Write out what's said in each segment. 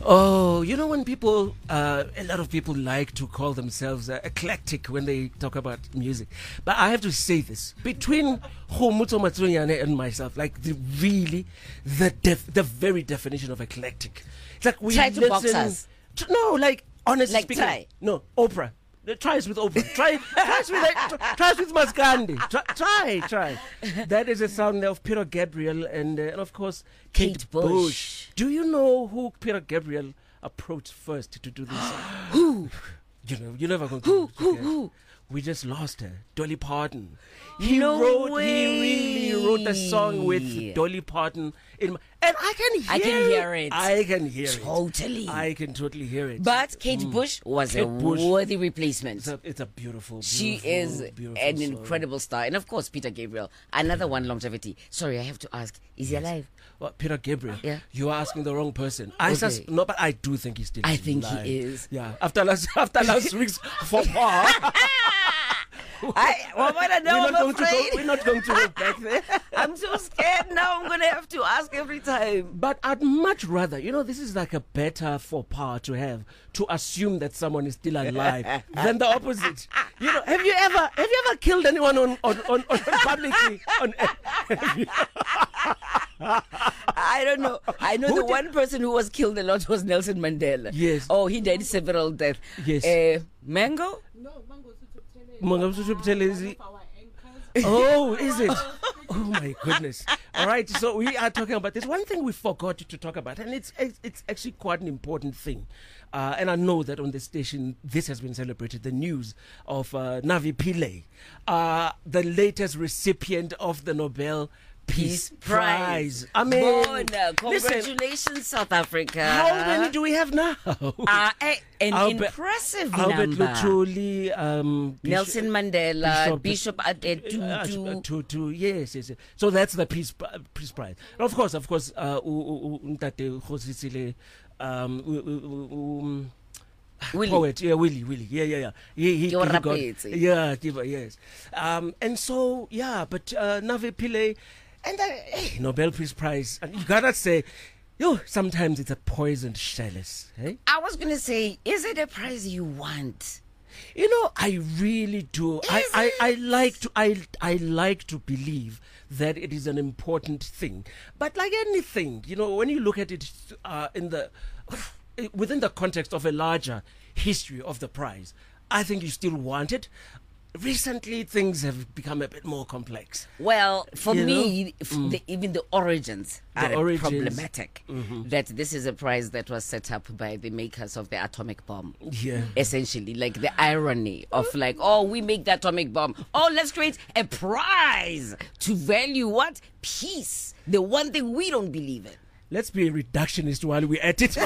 Oh, you know when people, a lot of people like to call themselves eclectic when they talk about music. But I have to say this, between Khomotso Matsunyane and myself, like the very definition of eclectic. It's like we Try to box us. No, like honestly Like speaking. try. No, Oprah. Try us with Oprah. Try us with Maskandi. Try. That is the sound of Peter Gabriel and of course Kate Bush. Do you know who Peter Gabriel approached first to do this? Who? You're never going to. Who? We just lost her, Dolly Parton. No way. He really wrote a song with Dolly Parton and I can hear it. I can hear it. Totally. I can totally hear it. But Kate Bush was a worthy replacement. It's a beautiful. She is beautiful an song. incredible star. And of course, Peter Gabriel, another one, longevity. Sorry, I have to ask, is he alive? Well, Peter Gabriel. Yeah. You are asking the wrong person. Okay. But I do think he's still I think alive. he is. Yeah. After last week's faux pas. We're not going to go back there. I'm so scared now. I'm going to have to ask every time. But I'd much rather, this is like a better faux pas to have, to assume that someone is still alive than the opposite. Have you ever killed anyone on publicly? I don't know. I know the one person who was killed a lot was Nelson Mandela. Yes. Oh, he died several deaths. Yes. Mango? No, Mango Tutuptele. Mango Tutuptele is it? Our anchors. Oh, is it? Oh my goodness! All right, so we are talking about this. One thing we forgot to talk about, and it's actually quite an important thing. And I know that on the station this has been celebrated. The news of Navi Pillay, the latest recipient of the Nobel Peace Prize. I mean, Bona, congratulations, South Africa. How many do we have now? Impressive Albert number. Lutuli, Nelson Mandela, Bishop Tutu. Yes. So that's the Peace Prize. And of course, Ntate Khosisile, Willie. poet, Willie, yeah. He got, yes. And so, but Navi Pillay and the Nobel Peace Prize, and you gotta say, sometimes it's a poisoned chalice. Hey? I was going to say, is it a prize you want? I really do. I like to believe that it is an important thing. But like anything, when you look at it within the context of a larger history of the prize, I think you still want it. Recently, things have become a bit more complex. Well, for me, even the origins are problematic. Mm-hmm. That this is a prize that was set up by the makers of the atomic bomb. Yeah. Essentially, like the irony of we make the atomic bomb. Oh, let's create a prize to value what? Peace. The one thing we don't believe in. Let's be a reductionist while we're at it.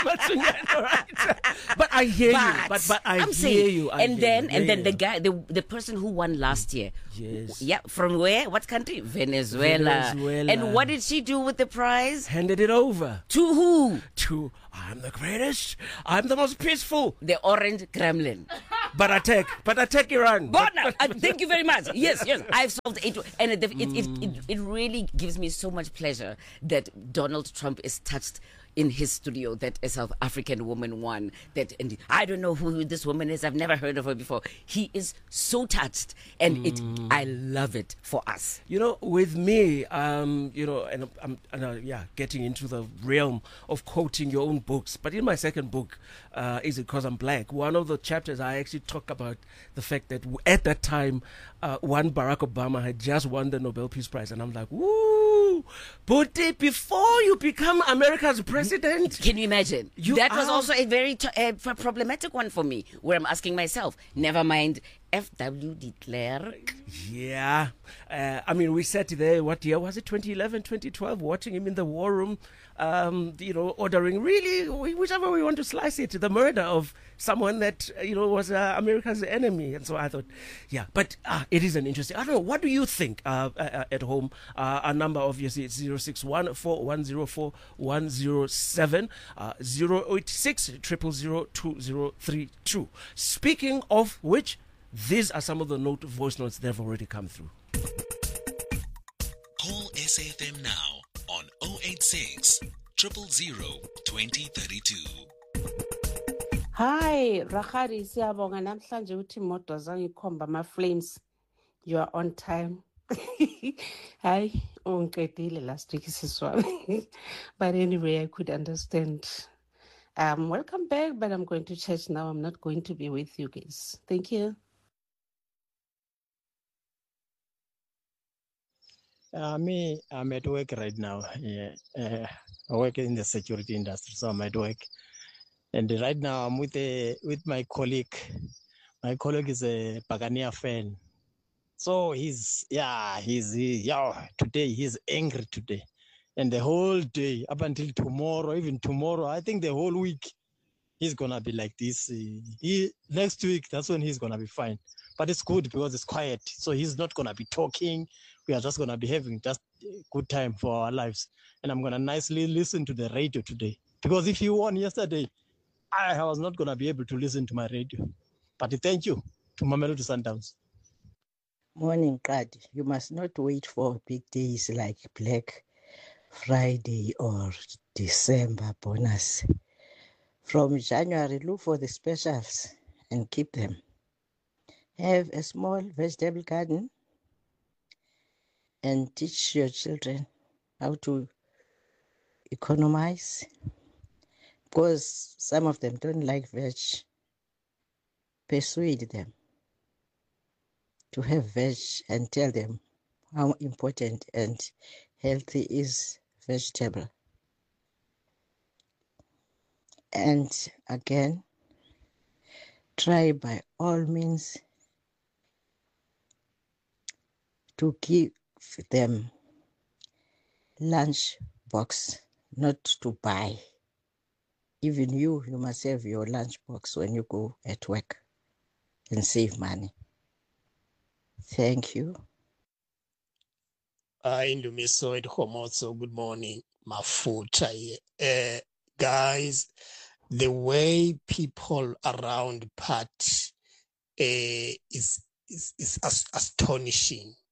But I hear you. But I hear you. And then the guy, the person who won last year. Yes. Yeah, from where? What country? Venezuela. And what did she do with the prize? Handed it over. To who? To I'm the greatest. I'm the most peaceful. The Orange Kremlin. But attack Iran. Thank you very much. Yes, I've solved it, and it really gives me so much pleasure that Donald Trump is touched in his studio that a South African woman won. And I don't know who this woman is. I've never heard of her before. He is so touched, and I love it for us. With me, and I'm getting into the realm of quoting your own books. But in my second book, Is It 'Cause I'm Black? One of the chapters I actually talk about the fact that at that time, one Barack Obama had just won the Nobel Peace Prize, and I'm like, woo! But before you become America's president, can you imagine? That was also a very problematic one for me, where I'm asking myself, never mind F.W. de Klerk. Yeah. We sat there, what year was it? 2011, 2012, watching him in the war room, ordering really, whichever we want to slice it, the murder of someone that, was America's enemy. And so I thought, but it is an interesting, I don't know, what do you think at home? Our number, obviously, it's 061 4104 107, 086 000 2032. Speaking of which, these are some of the voice notes that have already come through. Call SAFM now on 086 000-2032. Hi, Rahari siyabonga namhlanje uthi imoto zangikhomba ama-flames. You are on time. Hi, ungiqedile last week siswami. But anyway, I could understand. Welcome back, but I'm going to church now. I'm not going to be with you guys. Thank you. Me, I'm at work right now. Yeah, I work in the security industry, so I'm at work. And right now, I'm with my colleague. My colleague is a Pagania fan, so today he's angry today, and the whole day up until tomorrow, even tomorrow, I think the whole week, he's gonna be like this. Next week, that's when he's gonna be fine. But it's good because it's quiet, so he's not gonna be talking. We are just gonna be having just a good time for our lives, and I'm gonna nicely listen to the radio today. Because if you won yesterday, I was not gonna be able to listen to my radio. But thank you to Mamelodi Sundowns. Morning, Qadi. You must not wait for big days like Black Friday or December bonus. From January, look for the specials and keep them. Have a small vegetable garden and teach your children how to economize, because some of them don't like veg. Persuade them to have veg and tell them how important and healthy is vegetable. And again, try by all means to give them lunch box, not to buy. Even you must have your lunch box when you go at work and save money. Thank you. Indumiso at Homoso, good morning. Mafuta. Guys, the way people around Pat is astonishing.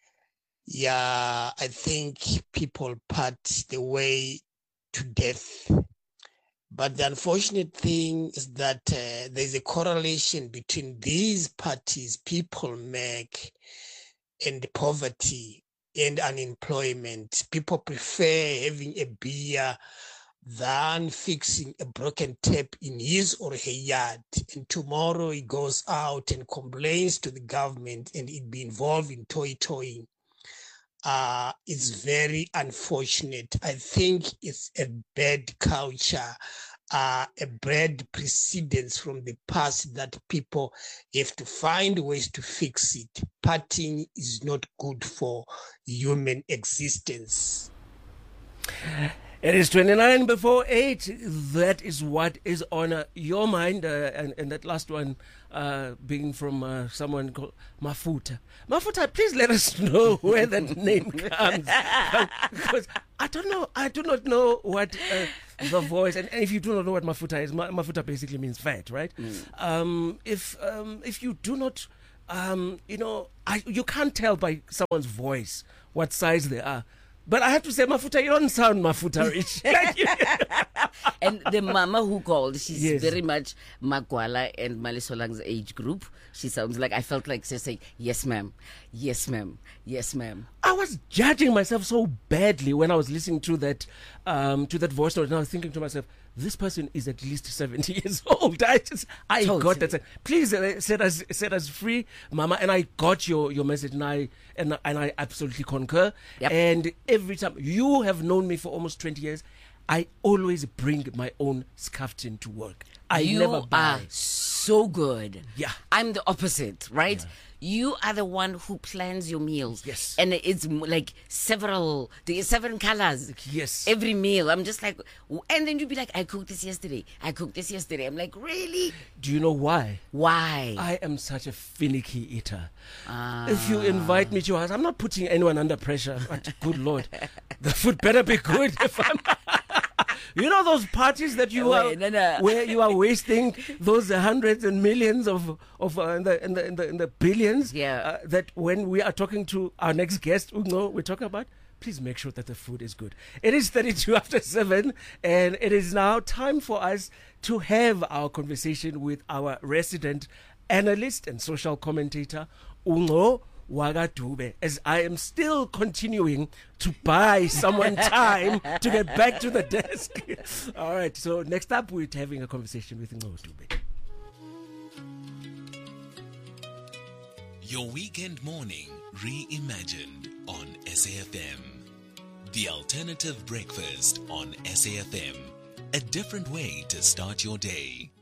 Yeah, I think people Pat the way to death. But the unfortunate thing is that there's a correlation between these parties people make and poverty and unemployment. People prefer having a beer than fixing a broken tap in his or her yard. And tomorrow he goes out and complains to the government and it be involved in toy-toying. It's very unfortunate. I think it's a bad culture, a bad precedence from the past that people have to find ways to fix it. Partying is not good for human existence. It is 29 before 8. That is what is on your mind. And that last one being from someone called Mafuta. Mafuta, please let us know where that name comes. Because I don't know. I do not know what the voice. And if you do not know what Mafuta is, Mafuta basically means fat, right? If you do not, you can't tell by someone's voice what size they are. But I have to say, Mafuta, you don't sound Mafuta rich. And the mama who called, she's very much Magwala and Malisolang's age group. She sounds like, I felt like she's saying, yes, ma'am, yes, ma'am, yes, ma'am. I was judging myself so badly when I was listening to that voice note, and I was thinking to myself, this person is at least 70 years old. I totally got that. Please set us free, Mama. And I got your message, and I absolutely concur. Yep. And every time, you have known me for almost 20 years, I always bring my own scarftin to work. I never buy. You are so good. Yeah. I'm the opposite, right? Yeah. You are the one who plans your meals. Yes. And it's like there's 7 colors. Yes. Every meal. I'm just like, and then you'd be like, I cooked this yesterday. I'm like, really? Do you know why? Why? I am such a finicky eater. If you invite me to your house, I'm not putting anyone under pressure. But good Lord, the food better be good. If I'm you know those parties that where you are wasting those hundreds and millions of in the billions. Yeah. That when we are talking to our next guest, we're talking about please make sure that the food is good. It is 32 after 7, and it is now time for us to have our conversation with our resident analyst and social commentator, Ungo Wagadube, as I am still continuing to buy someone time to get back to the desk. All right, so next up we're having a conversation with Ungo Dube. Your weekend morning reimagined on SAFM. The alternative breakfast on SAFM. A different way to start your day.